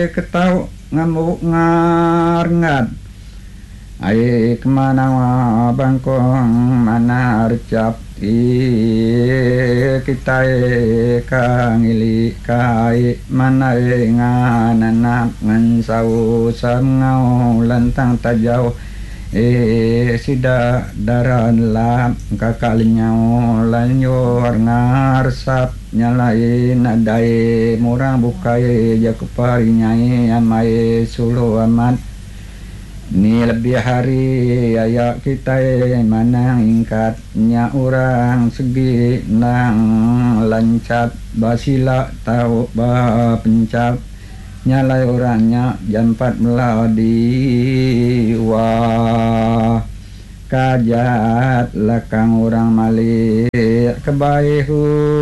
ketau ngamuk ngarngat ai kemana bangkong mana recap kita kang ili kai mana ngananap ngan sau samngau lantang tajau sida daran lap kakalinyau lanyor ngarsap nyalain adai murang bukai jakuparinyai amai sulu amat ni lebih hari ayak kita manang ingkatnya orang segi nang lancat basila tau ba pencap nyalai orangnya jam 4 meladi wah kajat lekang orang malik kebaihu